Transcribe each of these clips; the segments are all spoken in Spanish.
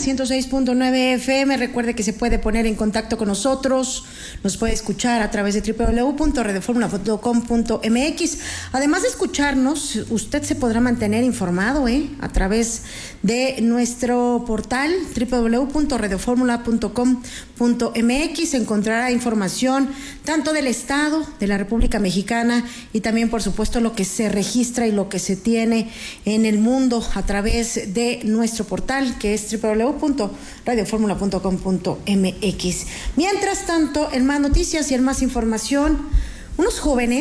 106.9 FM. Recuerde que se puede poner en contacto con nosotros, nos puede escuchar a través de www.radioformula.com.mx. Además de escucharnos, usted se podrá mantener informado a través de nuestro portal www.radioformula.com.mx. Encontrará información tanto del Estado, de la República Mexicana y también, por supuesto, lo que se registra y lo que se tiene en el mundo a través de nuestro portal, que es www.radioformula.com.mx. Mientras tanto, en más noticias y en más información, unos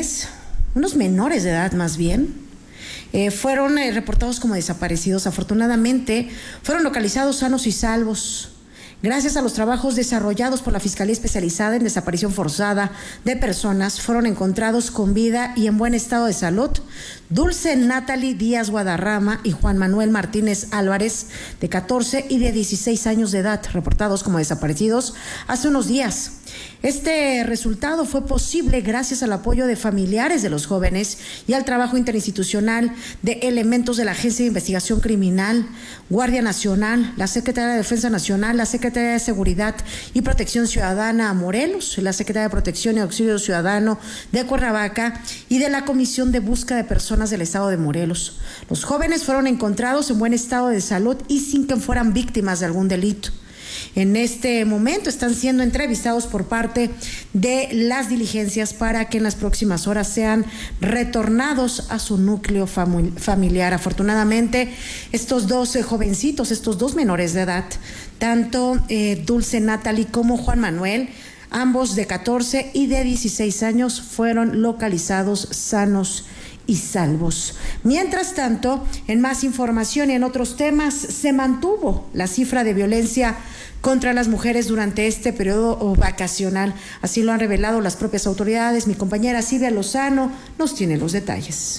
menores de edad más bien, fueron reportados como desaparecidos. Afortunadamente, fueron localizados sanos y salvos. Gracias a los trabajos desarrollados por la Fiscalía Especializada en Desaparición Forzada de Personas, fueron encontrados con vida y en buen estado de salud Dulce Natalie Díaz Guadarrama y Juan Manuel Martínez Álvarez, de 14 y de 16 años de edad, reportados como desaparecidos hace unos días. Este resultado fue posible gracias al apoyo de familiares de los jóvenes y al trabajo interinstitucional de elementos de la Agencia de Investigación Criminal, Guardia Nacional, la Secretaría de Defensa Nacional, la Secretaría de Seguridad y Protección Ciudadana Morelos, la Secretaría de Protección y Auxilio Ciudadano de Cuernavaca y de la Comisión de Búsqueda de Personas del Estado de Morelos. Los jóvenes fueron encontrados en buen estado de salud y sin que fueran víctimas de algún delito. En este momento están siendo entrevistados por parte de las diligencias para que en las próximas horas sean retornados a su núcleo familiar. Afortunadamente, estos dos jovencitos, estos dos menores de edad, tanto Dulce Natalie como Juan Manuel, ambos de 14 y de 16 años, fueron localizados sanos y salvos. Mientras tanto, en más información y en otros temas, se mantuvo la cifra de violencia contra las mujeres durante este periodo vacacional. Así lo han revelado las propias autoridades. Mi compañera Silvia Lozano nos tiene los detalles.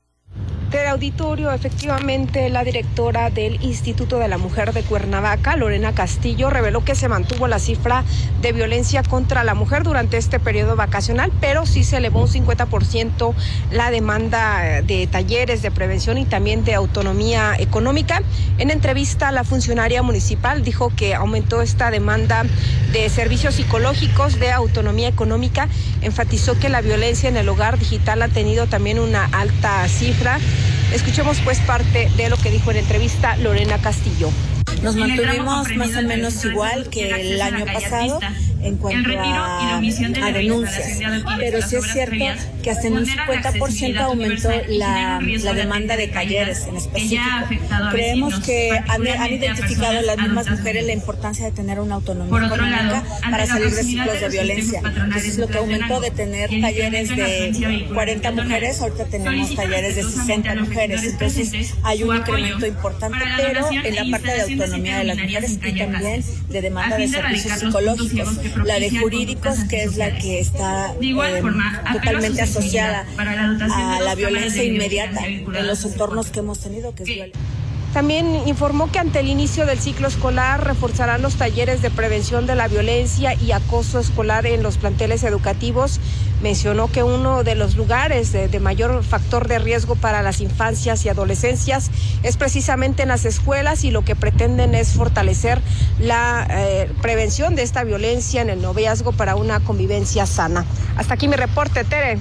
Auditorio, efectivamente, la directora del Instituto de la Mujer de Cuernavaca, Lorena Castillo, reveló que se mantuvo la cifra de violencia contra la mujer durante este periodo vacacional, pero sí se elevó un 50% la demanda de talleres de prevención y también de autonomía económica. En entrevista, la funcionaria municipal dijo que aumentó esta demanda de servicios psicológicos, de autonomía económica. Enfatizó que la violencia en el hogar digital ha tenido también una alta cifra. Escuchemos pues parte de lo que dijo en entrevista Lorena Castillo. Nos mantuvimos más o menos igual que el año pasado en cuanto a denuncias, pero sí es cierto que hasta en un 50% aumentó la demanda de talleres en específico. Creemos que han identificado las mismas mujeres la importancia de tener una autonomía económica para salir de ciclos de violencia. Entonces, lo que aumentó de tener talleres de 40 mujeres, ahorita tenemos talleres de 60 mujeres. Entonces, hay un incremento importante, pero en la parte de autonomía de las mujeres y también de demanda de servicios psicológicos. La de jurídicos, que es la que está totalmente asociada a la violencia inmediata en los entornos que hemos tenido, que es violencia. También informó que ante el inicio del ciclo escolar reforzarán los talleres de prevención de la violencia y acoso escolar en los planteles educativos. Mencionó que uno de los lugares de mayor factor de riesgo para las infancias y adolescencias es precisamente en las escuelas, y lo que pretenden es fortalecer la prevención de esta violencia en el noviazgo para una convivencia sana. Hasta aquí mi reporte, Tere.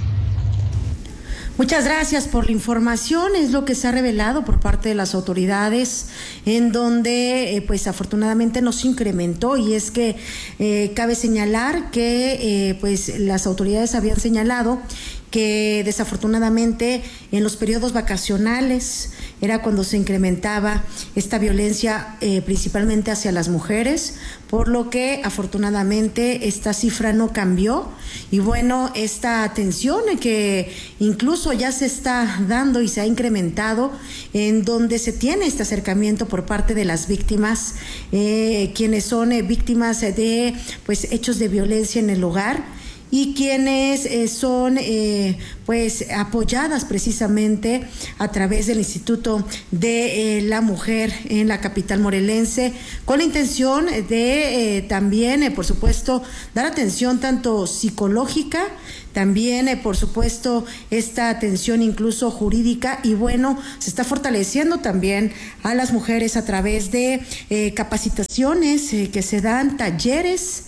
Muchas gracias por la información. Es lo que se ha revelado por parte de las autoridades, en donde pues afortunadamente no se incrementó, y es que cabe señalar que pues las autoridades habían señalado que desafortunadamente en los periodos vacacionales era cuando se incrementaba esta violencia principalmente hacia las mujeres, por lo que afortunadamente esta cifra no cambió. Y bueno, esta atención que incluso ya se está dando y se ha incrementado, en donde se tiene este acercamiento por parte de las víctimas, quienes son víctimas de pues hechos de violencia en el hogar. y quienes son pues apoyadas precisamente a través del Instituto de la Mujer en la capital morelense, con la intención de también, por supuesto, dar atención tanto psicológica, también, por supuesto, esta atención incluso jurídica, y bueno, se está fortaleciendo también a las mujeres a través de capacitaciones que se dan, talleres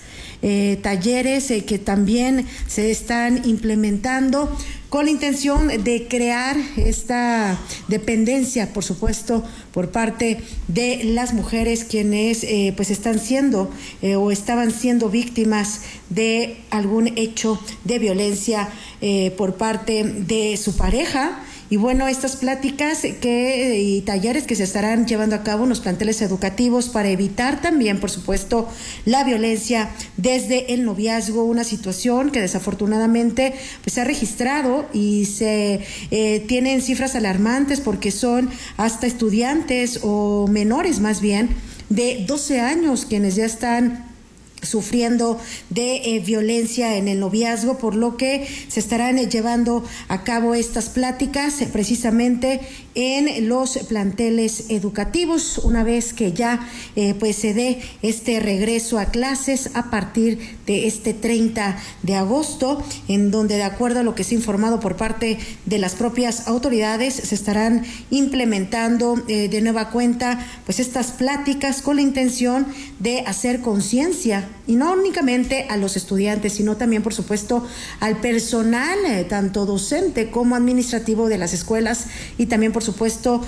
que también se están implementando con la intención de crear esta dependencia, por supuesto, por parte de las mujeres quienes pues están siendo o estaban siendo víctimas de algún hecho de violencia por parte de su pareja. Y bueno, estas pláticas y talleres que se estarán llevando a cabo en los planteles educativos para evitar también, por supuesto, la violencia desde el noviazgo, una situación que desafortunadamente pues se ha registrado y se tienen cifras alarmantes porque son hasta estudiantes o menores más bien de 12 años quienes ya están sufriendo de violencia en el noviazgo, por lo que se estarán llevando a cabo estas pláticas precisamente en los planteles educativos, una vez que ya pues se dé este regreso a clases a partir de este 30 de agosto, en donde, de acuerdo a lo que se ha informado por parte de las propias autoridades, se estarán implementando de nueva cuenta pues estas pláticas con la intención de hacer conciencia, y no únicamente a los estudiantes, sino también, por supuesto, al personal, tanto docente como administrativo de las escuelas, y también, por supuesto,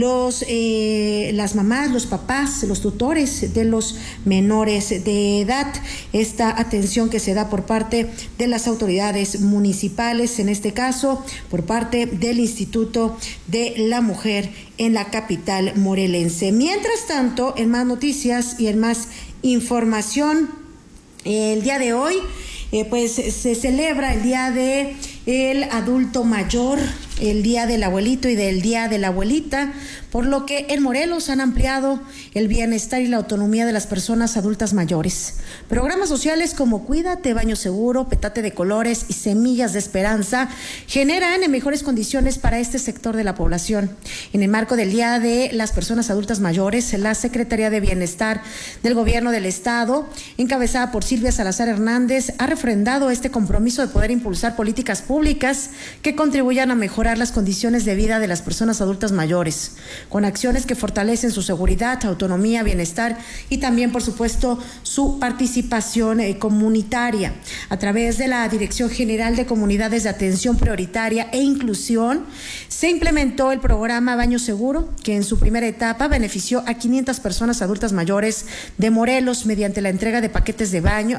las mamás, los papás, los tutores de los menores de edad. Esta atención que se da por parte de las autoridades municipales, en este caso, por parte del Instituto de la Mujer en la capital morelense. Mientras tanto, en más noticias y en más información, el día de hoy pues se celebra el Día de el Adulto Mayor, el Día del Abuelito y del Día de la Abuelita, por lo que en Morelos han ampliado el bienestar y la autonomía de las personas adultas mayores. Programas sociales como Cuídate, Baño Seguro, Petate de Colores y Semillas de Esperanza generan mejores condiciones para este sector de la población. En el marco del Día de las Personas Adultas Mayores, la Secretaría de Bienestar del Gobierno del Estado, encabezada por Silvia Salazar Hernández, ha refrendado este compromiso de poder impulsar políticas públicas que contribuyan a mejorar las condiciones de vida de las personas adultas mayores, con acciones que fortalecen su seguridad, autonomía, bienestar y también, por supuesto, su participación comunitaria. A través de la Dirección General de Comunidades de Atención Prioritaria e Inclusión, se implementó el programa Baño Seguro, que en su primera etapa benefició a 500 personas adultas mayores de Morelos mediante la entrega de paquetes de baño.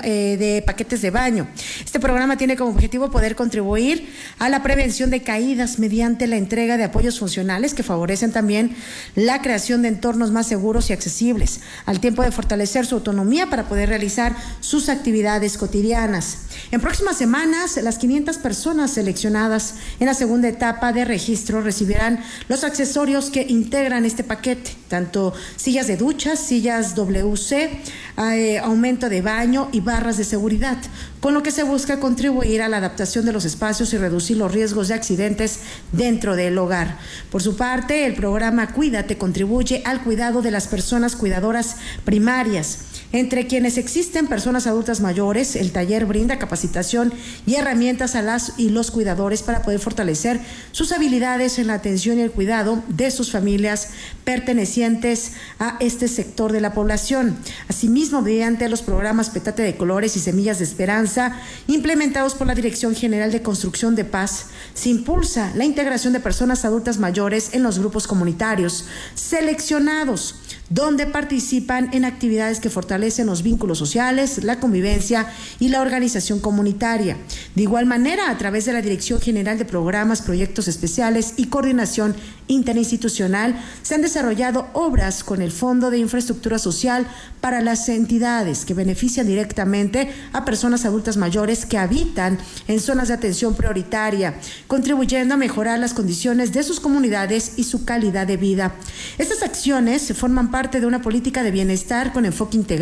Este programa tiene como objetivo poder contribuir a la prevención de caídas mediante la entrega de apoyos funcionales que favorecen también la creación de entornos más seguros y accesibles, al tiempo de fortalecer su autonomía para poder realizar sus actividades cotidianas. En próximas semanas, las 500 personas seleccionadas en la segunda etapa de registro recibirán los accesorios que integran este paquete, tanto sillas de ducha, sillas WC, aumento de baño y barras de seguridad, con lo que se busca contribuir a la adaptación de los espacios y reducir los riesgos de accidentes dentro del hogar. Por su parte, el programa Cuídate contribuye al cuidado de las personas cuidadoras primarias, entre quienes existen personas adultas mayores. El taller brinda capacitación y herramientas a las y los cuidadores para poder fortalecer sus habilidades en la atención y el cuidado de sus familias pertenecientes a este sector de la población. Asimismo, mediante los programas Petate de Colores y Semillas de Esperanza, implementados por la Dirección General de Construcción de Paz, se impulsa la integración de personas adultas mayores en los grupos comunitarios seleccionados, donde participan en actividades que fortalecen los vínculos sociales, la convivencia y la organización comunitaria. De igual manera, a través de la Dirección General de Programas, Proyectos Especiales y Coordinación Interinstitucional, se han desarrollado obras con el Fondo de Infraestructura Social para las entidades que benefician directamente a personas adultas mayores que habitan en zonas de atención prioritaria, contribuyendo a mejorar las condiciones de sus comunidades y su calidad de vida. Estas acciones forman parte de una política de bienestar con enfoque integral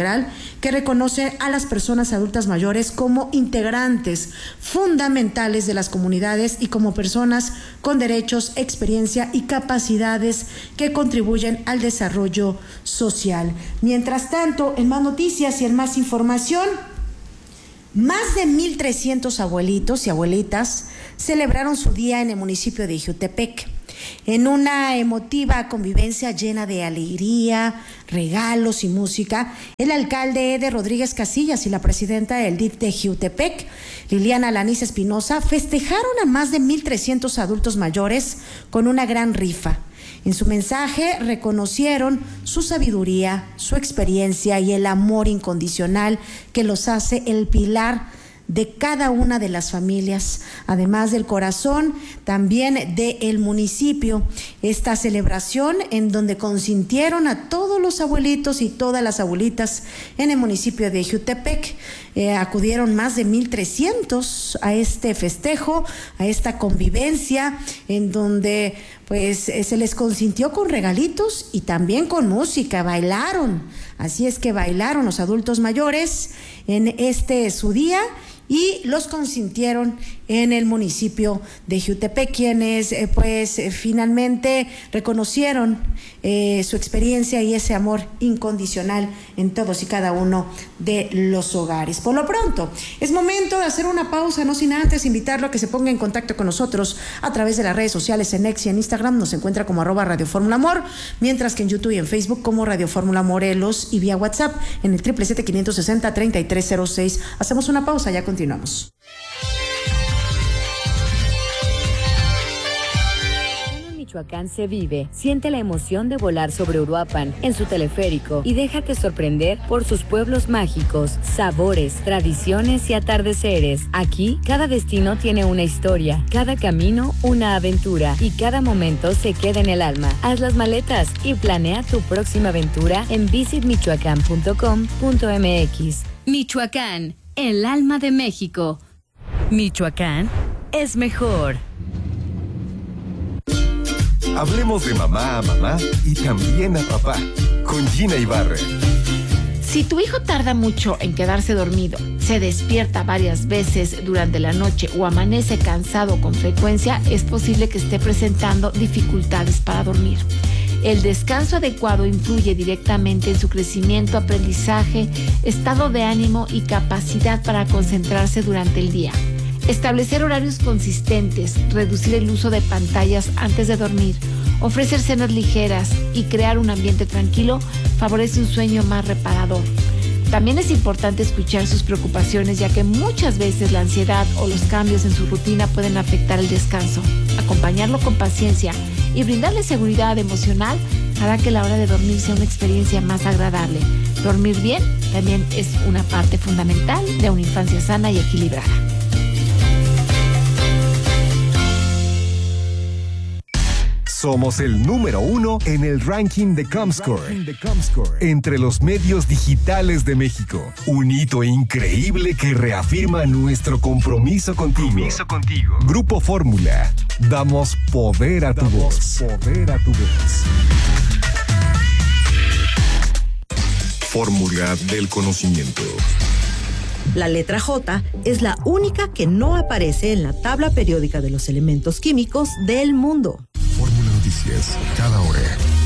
integral que reconoce a las personas adultas mayores como integrantes fundamentales de las comunidades y como personas con derechos, experiencia y capacidades que contribuyen al desarrollo social. Mientras tanto, en más noticias y en más información, más de 1,300 abuelitos y abuelitas celebraron su día en el municipio de Jiutepec, en una emotiva convivencia llena de alegría, regalos y música. El alcalde Eder Rodríguez Casillas y la presidenta del DIF de Jiutepec, Liliana Alaniz Espinosa, festejaron a más de 1,300 adultos mayores con una gran rifa. En su mensaje reconocieron su sabiduría, su experiencia y el amor incondicional que los hace el pilar de cada una de las familias, además del corazón también del municipio. Esta celebración en donde consintieron a todos los abuelitos y todas las abuelitas en el municipio de Jiutepec. Acudieron más de 1,300 a este festejo, a esta convivencia, en donde pues se les consintió con regalitos y también con música, bailaron. Así es que bailaron los adultos mayores en su día y los consintieron en el municipio de Jiutepec, quienes pues finalmente reconocieron su experiencia y ese amor incondicional en todos y cada uno de los hogares. Por lo pronto, es momento de hacer una pausa, no sin antes invitarlo a que se ponga en contacto con nosotros a través de las redes sociales. En X y en Instagram nos encuentra como @Radio Fórmula Amor, mientras que en YouTube y en Facebook como Radio Fórmula Morelos, y vía WhatsApp en el 777-560-3306. Hacemos una pausa, ya continuamos. Michoacán se vive. Siente la emoción de volar sobre Uruapan en su teleférico y déjate sorprender por sus pueblos mágicos, sabores, tradiciones y atardeceres. Aquí, cada destino tiene una historia, cada camino una aventura y cada momento se queda en el alma. Haz las maletas y planea tu próxima aventura en visitmichoacán.com.mx. Michoacán, el alma de México. Michoacán es mejor. Hablemos de mamá a mamá y también a papá, con Gina Ibarra. Si tu hijo tarda mucho en quedarse dormido, se despierta varias veces durante la noche o amanece cansado con frecuencia, es posible que esté presentando dificultades para dormir. El descanso adecuado influye directamente en su crecimiento, aprendizaje, estado de ánimo y capacidad para concentrarse durante el día. Establecer horarios consistentes, reducir el uso de pantallas antes de dormir, ofrecer cenas ligeras y crear un ambiente tranquilo favorece un sueño más reparador. También es importante escuchar sus preocupaciones, ya que muchas veces la ansiedad o los cambios en su rutina pueden afectar el descanso. Acompañarlo con paciencia y brindarle seguridad emocional hará que la hora de dormir sea una experiencia más agradable. Dormir bien también es una parte fundamental de una infancia sana y equilibrada. Somos el número 1 en el ranking de Comscore entre los medios digitales de México. Un hito increíble que reafirma nuestro compromiso contigo. Grupo Fórmula. Damos poder a tu voz. Fórmula del conocimiento. La letra J es la única que no aparece en la tabla periódica de los elementos químicos del mundo. Fórmula Noticias, cada hora.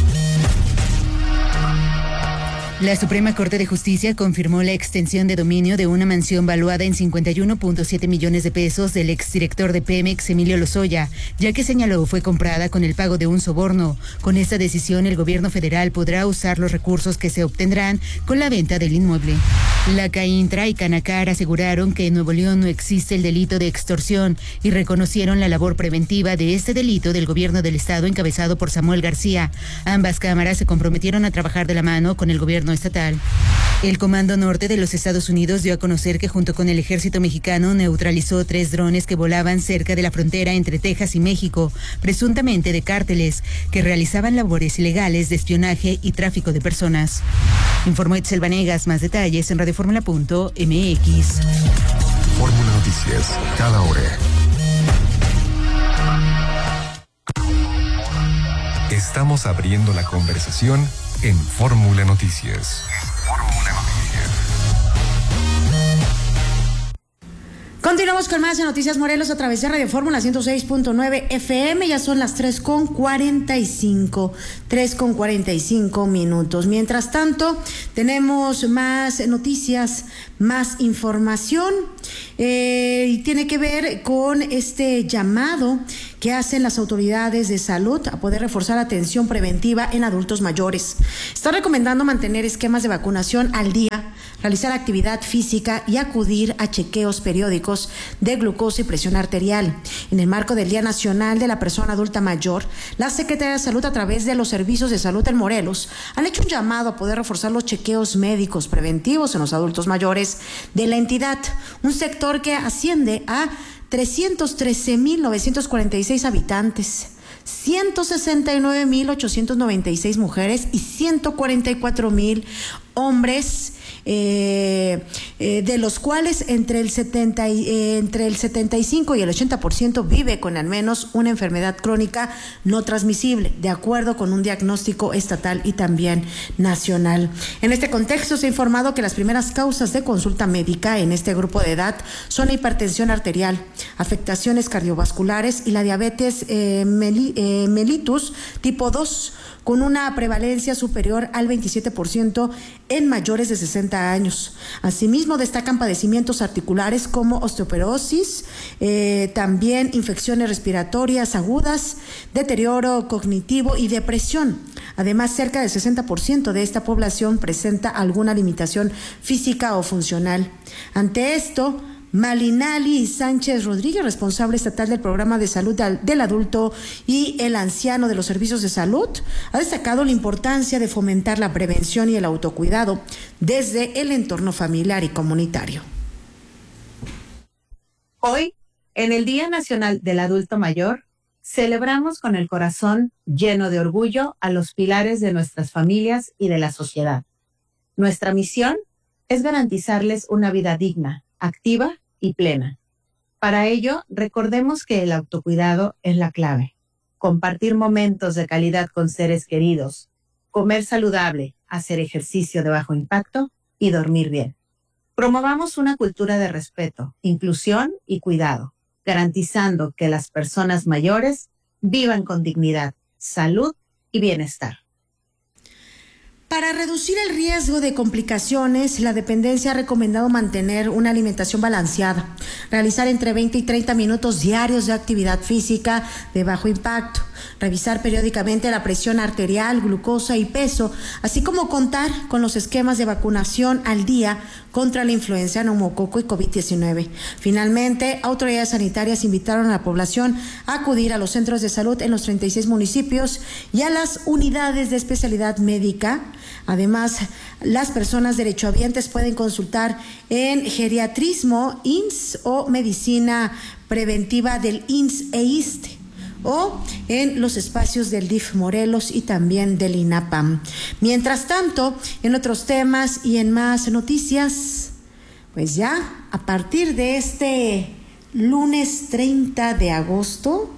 La Suprema Corte de Justicia confirmó la extensión de dominio de una mansión valuada en 51.7 millones de pesos del exdirector de Pemex, Emilio Lozoya, ya que señaló fue comprada con el pago de un soborno. Con esta decisión, el gobierno federal podrá usar los recursos que se obtendrán con la venta del inmueble. La CAINTRA y Canacar aseguraron que en Nuevo León no existe el delito de extorsión y reconocieron la labor preventiva de este delito del gobierno del estado encabezado por Samuel García. Ambas cámaras se comprometieron a trabajar de la mano con el gobierno estatal. El Comando Norte de los Estados Unidos dio a conocer que junto con el ejército mexicano neutralizó 3 drones que volaban cerca de la frontera entre Texas y México, presuntamente de cárteles, que realizaban labores ilegales de espionaje y tráfico de personas. Informó Itzel Vanegas, más detalles en radioformula.mx. Fórmula Noticias, cada hora. Estamos abriendo la conversación en Fórmula Noticias. Continuamos con más de Noticias Morelos a través de Radio Fórmula 106.9 FM. Ya son las 3:45 minutos. Mientras tanto, tenemos más noticias, más información. Y tiene que ver con este llamado que hacen las autoridades de salud a poder reforzar la atención preventiva en adultos mayores. Está recomendando mantener esquemas de vacunación al día, realizar actividad física y acudir a chequeos periódicos de glucosa y presión arterial. En el marco del Día Nacional de la Persona Adulta Mayor, la Secretaría de Salud, a través de los servicios de salud en Morelos, han hecho un llamado a poder reforzar los chequeos médicos preventivos en los adultos mayores de la entidad, un sector que asciende a 313,946 habitantes, 169,896 mujeres y 144,000 hombres, de los cuales entre el 75 y el 80% vive con al menos una enfermedad crónica no transmisible, de acuerdo con un diagnóstico estatal y también nacional. En este contexto, se ha informado que las primeras causas de consulta médica en este grupo de edad son la hipertensión arterial, afectaciones cardiovasculares y la diabetes mellitus tipo 2, con una prevalencia superior al 27% en mayores de 60 años. Asimismo, destacan padecimientos articulares como osteoporosis, también infecciones respiratorias agudas, deterioro cognitivo y depresión. Además, cerca del 60% de esta población presenta alguna limitación física o funcional. Ante esto, Malinali Sánchez Rodríguez, responsable estatal del Programa de Salud del Adulto y el Anciano de los Servicios de Salud, ha destacado la importancia de fomentar la prevención y el autocuidado desde el entorno familiar y comunitario. Hoy, en el Día Nacional del Adulto Mayor, celebramos con el corazón lleno de orgullo a los pilares de nuestras familias y de la sociedad. Nuestra misión es garantizarles una vida digna, activa y plena. Para ello, recordemos que el autocuidado es la clave. Compartir momentos de calidad con seres queridos, comer saludable, hacer ejercicio de bajo impacto y dormir bien. Promovamos una cultura de respeto, inclusión y cuidado, garantizando que las personas mayores vivan con dignidad, salud y bienestar. Para reducir el riesgo de complicaciones, la dependencia ha recomendado mantener una alimentación balanceada, realizar entre 20 y 30 minutos diarios de actividad física de bajo impacto, revisar periódicamente la presión arterial, glucosa y peso, así como contar con los esquemas de vacunación al día contra la influenza, neumococo y COVID-19. Finalmente, autoridades sanitarias invitaron a la población a acudir a los centros de salud en los 36 municipios y a las unidades de especialidad médica. Además, las personas derechohabientes pueden consultar en geriatrismo, IMSS o medicina preventiva del IMSS e ISSSTE, o en los espacios del DIF Morelos y también del INAPAM. Mientras tanto, en otros temas y en más noticias, pues ya a partir de este lunes 30 de agosto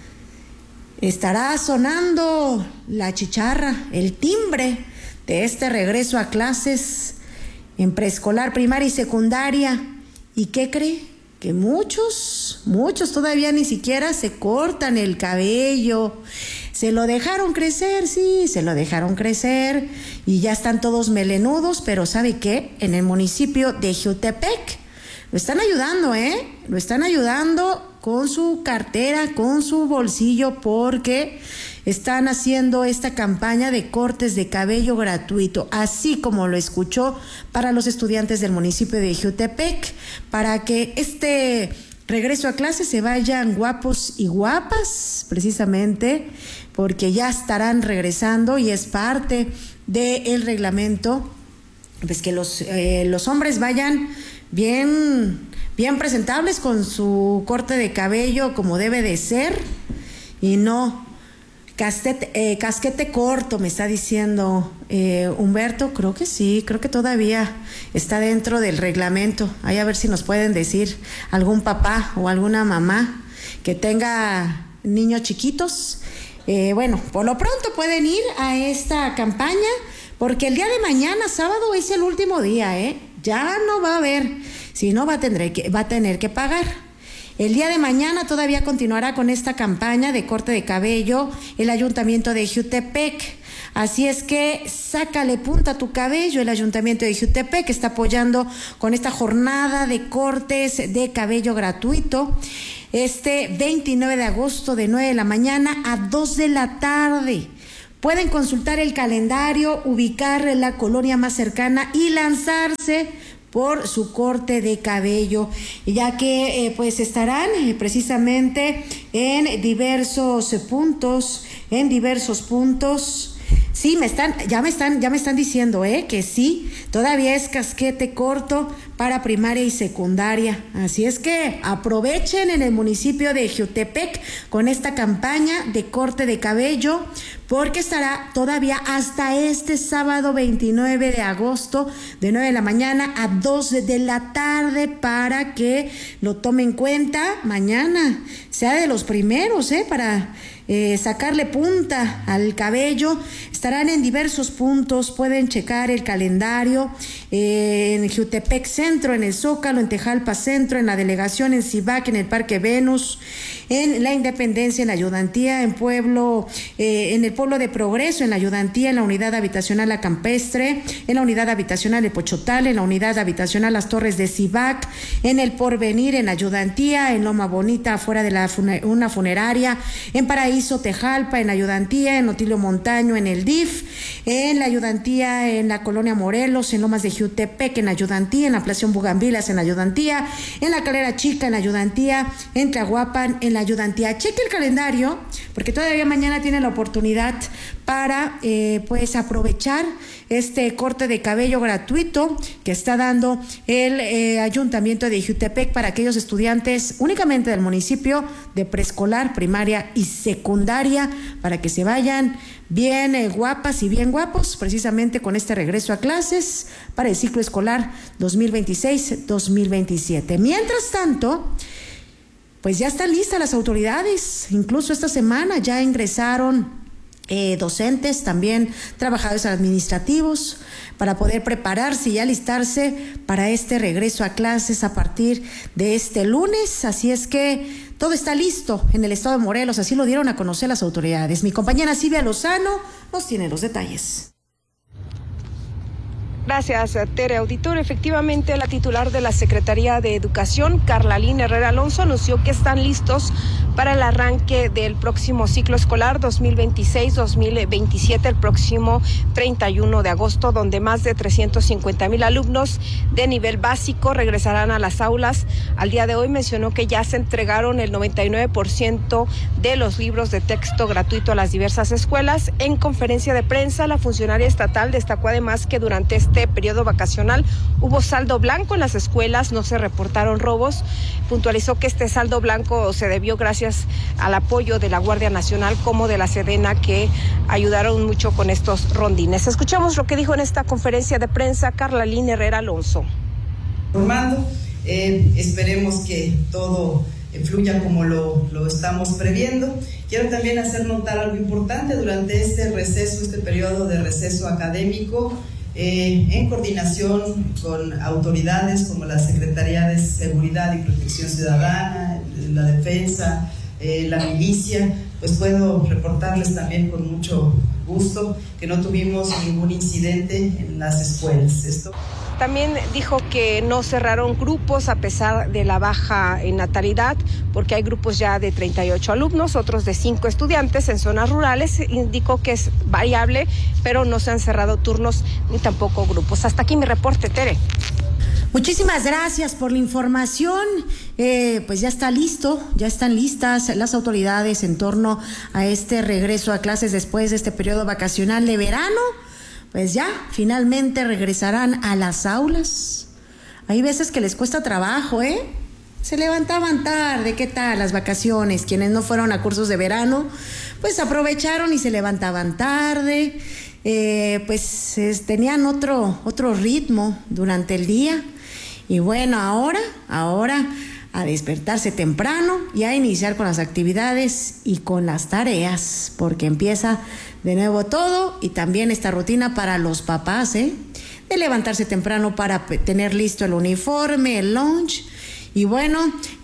estará sonando la chicharra, el timbre de este regreso a clases en preescolar, primaria y secundaria. ¿Y qué cree? Que muchos todavía ni siquiera se cortan el cabello. Se lo dejaron crecer, sí, se lo dejaron crecer y ya están todos melenudos, pero ¿sabe qué? En el municipio de Jiutepec lo están ayudando, lo están ayudando con su cartera, con su bolsillo, porque están haciendo esta campaña de cortes de cabello gratuito, así como lo escuchó, para los estudiantes del municipio de Jiutepec, para que este regreso a clase se vayan guapos y guapas, precisamente, porque ya estarán regresando y es parte del reglamento, pues que los hombres vayan bien presentables con su corte de cabello como debe de ser y no casquete corto, me está diciendo Humberto. Creo que sí, creo que todavía está dentro del reglamento. Ahí a ver si nos pueden decir algún papá o alguna mamá que tenga niños chiquitos. Bueno, por lo pronto pueden ir a esta campaña, porque el día de mañana, sábado, es el último día, ya no va a haber. Si no, va a tener que pagar. El día de mañana todavía continuará con esta campaña de corte de cabello el Ayuntamiento de Jiutepec. Así es que sácale punta a tu cabello. El Ayuntamiento de Jiutepec está apoyando con esta jornada de cortes de cabello gratuito. Este 29 de agosto de 9 de la mañana a 2 de la tarde. Pueden consultar el calendario, ubicar la colonia más cercana y lanzarse por su corte de cabello, ya que pues estarán precisamente en diversos puntos. Sí, ya me están diciendo que sí, todavía es casquete corto para primaria y secundaria. Así es que aprovechen en el municipio de Jiutepec con esta campaña de corte de cabello, porque estará todavía hasta este sábado 29 de agosto de 9 de la mañana a 2 de la tarde, para que lo tomen en cuenta mañana, sea de los primeros para sacarle punta al cabello. Estarán en diversos puntos, pueden checar el calendario en Jiutepec Centro, en el Zócalo, en Tejalpa Centro, en la delegación, en Cibac, en el Parque Venus, en la Independencia, en la Ayudantía, en el Pueblo de Progreso, en la Ayudantía, en la Unidad Habitacional La Campestre, en la Unidad Habitacional El Pochotal, en la Unidad Habitacional Las Torres de Cibac, en el Porvenir, en la Ayudantía, en Loma Bonita, afuera de una funeraria, en Paraíso, Tejalpa, en la Ayudantía, en Otilio Montaño, en el DIF, en la Ayudantía, en la Colonia Morelos, en Lomas de Jiutepec, en la Ayudantía, en la Plaza Bugambilas, en la Ayudantía, en la Calera Chica, en la Ayudantía, en Tlahuapan, en la Ayudantía. Cheque el calendario, porque todavía mañana tiene la oportunidad para pues aprovechar este corte de cabello gratuito que está dando el Ayuntamiento de Jiutepec para aquellos estudiantes únicamente del municipio de preescolar, primaria y secundaria, para que se vayan bien guapas y bien guapos precisamente con este regreso a clases para el ciclo escolar 2026-2027. Mientras tanto, pues ya están listas las autoridades. Incluso esta semana ya ingresaron docentes, también trabajadores administrativos, para poder prepararse y alistarse para este regreso a clases a partir de este lunes. Así es que todo está listo en el estado de Morelos, así lo dieron a conocer las autoridades. Mi compañera Silvia Lozano nos tiene los detalles. Gracias, Tere. Auditorio, efectivamente, la titular de la Secretaría de Educación, Carlalín Herrera Alonso, anunció que están listos para el arranque del próximo ciclo escolar 2026-2027, el próximo 31 de agosto, donde más de 350,000 alumnos de nivel básico regresarán a las aulas. Al día de hoy mencionó que ya se entregaron el 99% de los libros de texto gratuito a las diversas escuelas. En conferencia de prensa, la funcionaria estatal destacó además que durante este periodo vacacional hubo saldo blanco en las escuelas, no se reportaron robos. Puntualizó que este saldo blanco se debió gracias al apoyo de la Guardia Nacional como de la Sedena, que ayudaron mucho con estos rondines. Escuchamos lo que dijo en esta conferencia de prensa Carlalín Herrera Alonso. Formando, esperemos que todo fluya como lo estamos previendo. Quiero también hacer notar algo importante durante este periodo de receso académico. En coordinación con autoridades como la Secretaría de Seguridad y Protección Ciudadana, la Defensa, la milicia, pues puedo reportarles también con mucho gusto que no tuvimos ningún incidente en las escuelas. También dijo que no cerraron grupos a pesar de la baja en natalidad, porque hay grupos ya de 38 alumnos, otros de 5 estudiantes en zonas rurales. Indicó que es variable, pero no se han cerrado turnos ni tampoco grupos. Hasta aquí mi reporte, Tere. Muchísimas gracias por la información. Pues ya está listo, ya están listas las autoridades en torno a este regreso a clases después de este periodo vacacional de verano. Pues ya, finalmente regresarán a las aulas. Hay veces que les cuesta trabajo, Se levantaban tarde, ¿qué tal las vacaciones? Quienes no fueron a cursos de verano, pues aprovecharon y se levantaban tarde. Tenían otro ritmo durante el día. Y bueno, ahora a despertarse temprano y a iniciar con las actividades y con las tareas, porque empieza de nuevo todo, y también esta rutina para los papás, de levantarse temprano para tener listo el uniforme, el lunch. Y bueno,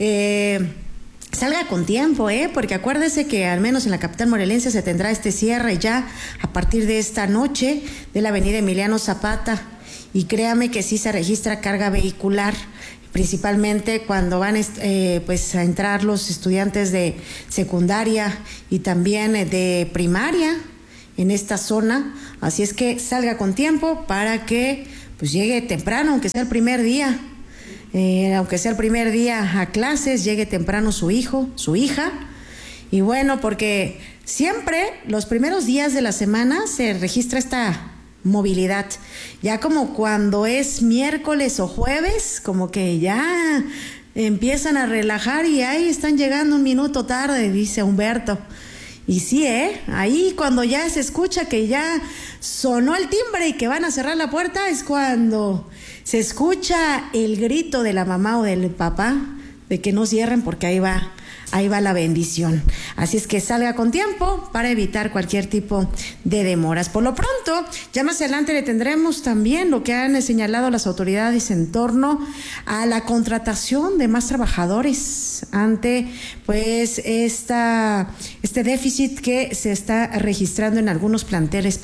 salga con tiempo, porque acuérdese que al menos en la capital morelense se tendrá este cierre ya a partir de esta noche de la avenida Emiliano Zapata. Y créame que sí se registra carga vehicular, principalmente cuando van pues a entrar los estudiantes de secundaria y también de primaria en esta zona. Así es que salga con tiempo para que pues llegue temprano, aunque sea el primer día. Aunque sea el primer día a clases, llegue temprano su hijo, su hija. Y bueno, porque siempre los primeros días de la semana se registra esta movilidad. Ya como cuando es miércoles o jueves, como que ya empiezan a relajar y ahí están llegando un minuto tarde, dice Humberto. Y sí, ahí cuando ya se escucha que ya sonó el timbre y que van a cerrar la puerta, es cuando se escucha el grito de la mamá o del papá de que no cierren porque ahí va la bendición. Así es que salga con tiempo para evitar cualquier tipo de demoras. Por lo pronto, ya más adelante le tendremos también lo que han señalado las autoridades en torno a la contratación de más trabajadores ante pues este déficit que se está registrando en algunos planteles.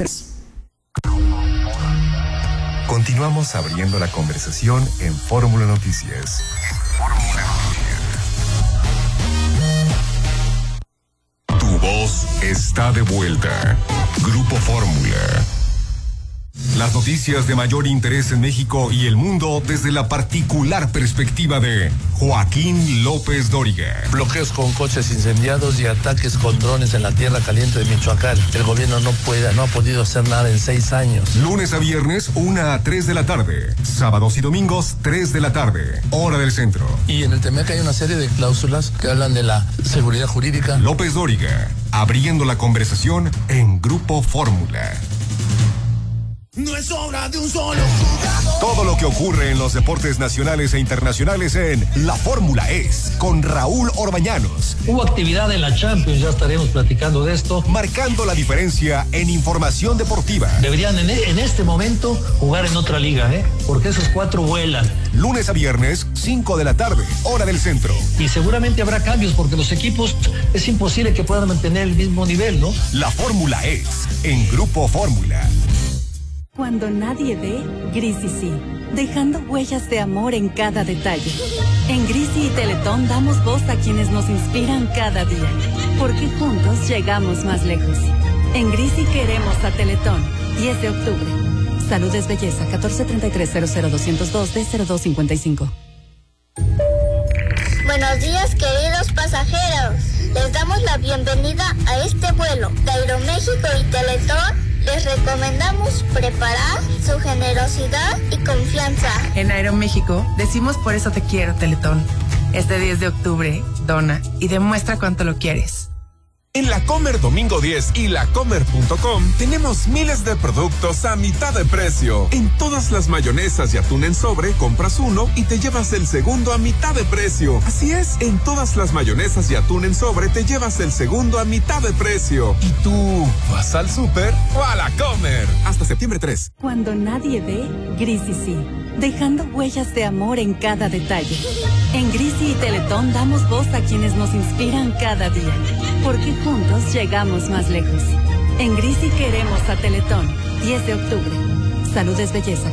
Continuamos abriendo la conversación en Fórmula Noticias. Tu voz está de vuelta. Grupo Fórmula. Las noticias de mayor interés en México y el mundo desde la particular perspectiva de Joaquín López Dóriga. Bloqueos con coches incendiados y ataques con drones en la tierra caliente de Michoacán. El gobierno no ha podido hacer nada en 6 años. Lunes a viernes, 1 a 3 de la tarde. Sábados y domingos, 3 de la tarde. Hora del centro. Y en el TEMEC hay una serie de cláusulas que hablan de la seguridad jurídica. López Dóriga, abriendo la conversación en Grupo Fórmula. No es obra de un solo jugador. Todo lo que ocurre en los deportes nacionales e internacionales en La Fórmula es con Raúl Orbañanos. Hubo actividad en la Champions, ya estaremos platicando de esto. Marcando la diferencia en información deportiva. Deberían en este momento jugar en otra liga, porque esos 4 vuelan. Lunes a viernes, 5 de la tarde, hora del centro. Y seguramente habrá cambios porque los equipos es imposible que puedan mantener el mismo nivel, ¿no? La Fórmula es en Grupo Fórmula. Cuando nadie ve, Grisi sí, dejando huellas de amor en cada detalle. En Grisi y Teletón damos voz a quienes nos inspiran cada día, porque juntos llegamos más lejos. En Grisi queremos a Teletón, 10 de octubre. Salud es belleza, 1433-00202-D0255. Buenos días, queridos pasajeros. Les damos la bienvenida a este vuelo de Aeroméxico y Teletón. Les recomendamos preparar su generosidad y confianza. En Aeroméxico decimos por eso te quiero, Teletón. Este 10 de octubre, dona y demuestra cuánto lo quieres. En La Comer Domingo 10 y lacomer.com tenemos miles de productos a mitad de precio. En todas las mayonesas y atún en sobre, compras uno y te llevas el segundo a mitad de precio. Así es, en todas las mayonesas y atún en sobre te llevas el segundo a mitad de precio. ¿Y tú vas al súper o a La Comer? Hasta septiembre 3. Cuando nadie ve, Grisi sí, dejando huellas de amor en cada detalle. En Grisi y Teletón damos voz a quienes nos inspiran cada día, porque juntos llegamos más lejos. En Grisi queremos a Teletón, 10 de octubre. Salud es belleza,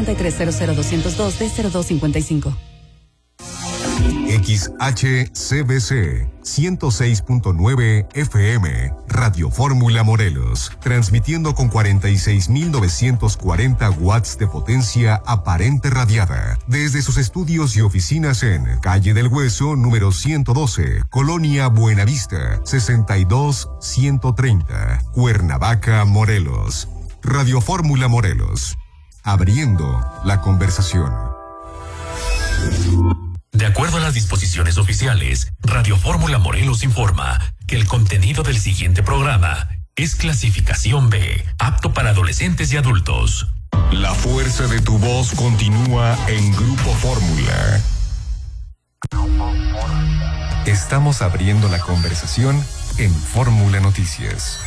1433-00202-D0255. XHCBC 106.9 FM, Radio Fórmula Morelos, transmitiendo con 46.940 watts de potencia aparente radiada, desde sus estudios y oficinas en Calle del Hueso, número 112, Colonia Buenavista, 62130, Cuernavaca, Morelos. Radio Fórmula Morelos, abriendo la conversación. De acuerdo a las disposiciones oficiales, Radio Fórmula Morelos informa que el contenido del siguiente programa es clasificación B, apto para adolescentes y adultos. La fuerza de tu voz continúa en Grupo Fórmula. Estamos abriendo la conversación en Fórmula Noticias.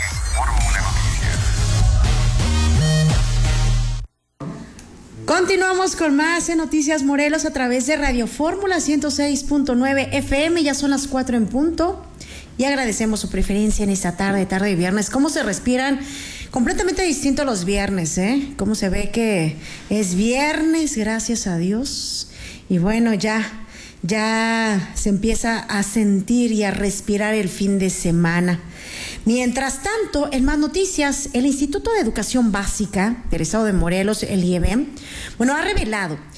Continuamos con más en Noticias Morelos a través de Radio Fórmula 106.9 FM. Ya son las 4 en punto y agradecemos su preferencia en esta tarde de viernes. ¿Cómo se respiran? Completamente distinto los viernes, ¿eh? Cómo se ve que es viernes, gracias a Dios. Y bueno, ya se empieza a sentir y a respirar el fin de semana. Mientras tanto, en más noticias, el Instituto de Educación Básica del Estado de Morelos, el IEB, ha revelado